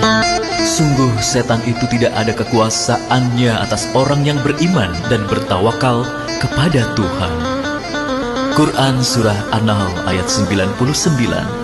Sungguh setan itu tidak ada kekuasaannya atas orang yang beriman dan bertawakal kepada Tuhan. Quran Surah An-Nahl ayat 99.